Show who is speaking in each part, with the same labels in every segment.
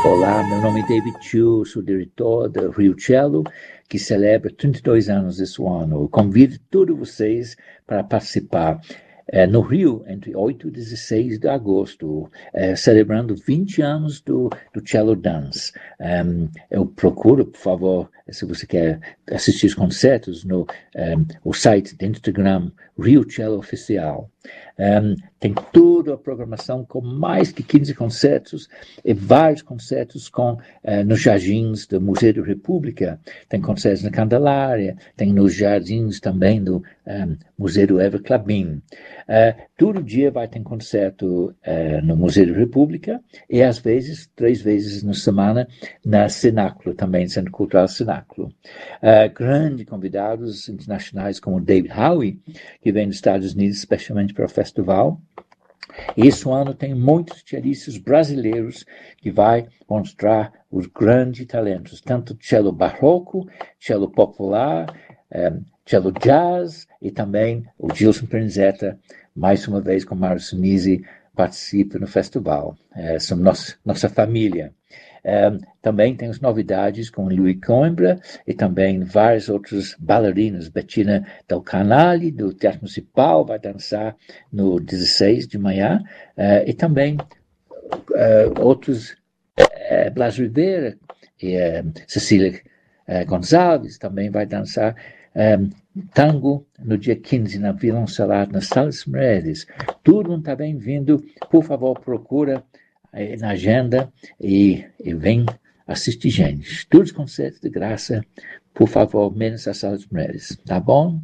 Speaker 1: Olá, meu nome é David Chu, sou diretor do Rio Cello, que celebra 32 anos esse ano. Eu convido todos vocês para participar no Rio, entre 8 e 16 de agosto, celebrando 20 anos do Cello Dance. Eu procuro, por favor, se você quer assistir os concertos, no o site do Instagram, Rio Cello Oficial. Tem toda a programação com mais de 15 concertos e vários concertos nos jardins do Museu da República. Tem concertos na Candelária, tem nos jardins também do Museu do Eva Clabin. Todo dia vai ter concerto no Museu da República e às vezes, 3 vezes na semana, na Cenáculo, também Centro Cultural Cenáculo. Grandes convidados internacionais como David Howie, que vem dos Estados Unidos especialmente para o festival. Esse ano tem muitos cellistas brasileiros que vai mostrar os grandes talentos, tanto cello barroco, cello popular, cello jazz e também o Gilson Pranzetta, mais uma vez com Mário Sinise, participa no festival. São nossa família. Também tem as novidades com Louis Coimbra e também vários outros bailarinos. Bettina Del Canale, do Teatro Municipal, vai dançar no 16 de manhã. E também outros, Blas Rivera e Cecília Gonçalves também vai dançar tango no dia 15 na Vila Ensalada, na Sala dos Meirelles. Todo mundo está bem-vindo. Por favor, procura na agenda e vem assistir gente. Todos os concertos de graça, por favor, menos a Sala dos Meirelles. Tá bom?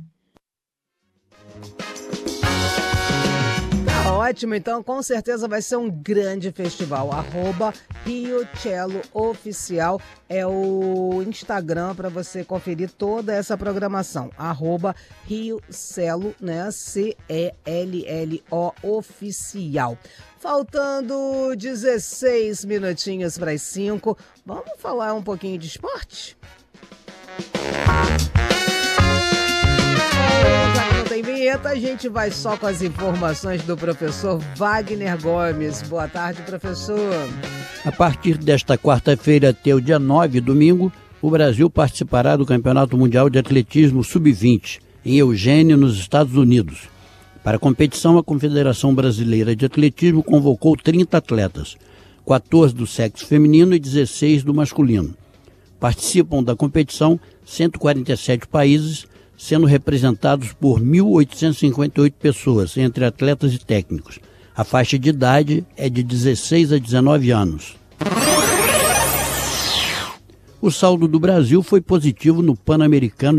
Speaker 2: Ótimo, então com certeza vai ser um grande festival. @Rio Cello Oficial é o Instagram para você conferir toda essa programação. @Rio Cello, né? CELLO Oficial. Faltando 16 minutinhos para as 5. Vamos falar um pouquinho de esporte? Já que não tem vinheta, a gente vai só com as informações do professor Wagner Gomes. Boa tarde, professor.
Speaker 3: A partir desta quarta-feira até o dia 9, domingo, o Brasil participará do Campeonato Mundial de Atletismo Sub-20, em Eugênia, nos Estados Unidos. Para a competição, a Confederação Brasileira de Atletismo convocou 30 atletas, 14 do sexo feminino e 16 do masculino. Participam da competição 147 países, sendo representados por 1.858 pessoas, entre atletas e técnicos. A faixa de idade é de 16 a 19 anos. O saldo do Brasil foi positivo no Pan-Americano